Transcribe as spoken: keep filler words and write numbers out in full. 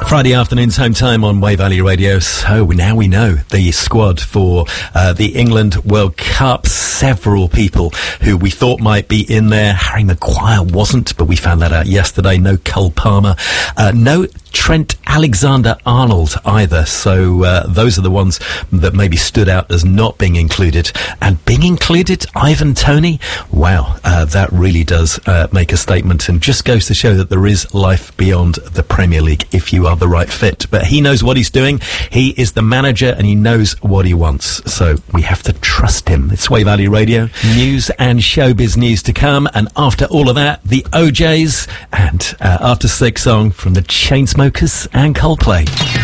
Friday afternoon's home time on Way Valley Radio. So now we know the squad for uh, the England World Cup. Several people who we thought might be in there. Harry Maguire wasn't, but we found that out yesterday. No Cole Palmer. Uh, no Trent Alexander-Arnold either. So uh, those are the ones that maybe stood out as not being included. And being included, Ivan Toney. Wow, uh, that really does uh, make a statement, and just goes to show that there is life beyond the Premier League if you are the right fit. But he knows what he's doing. He is the manager and he knows what he wants. So we have to trust him. It's Way Valley Radio. News and showbiz news to come. And after all of that, the O Js and uh, after six song from the Chainsmokers and Coldplay.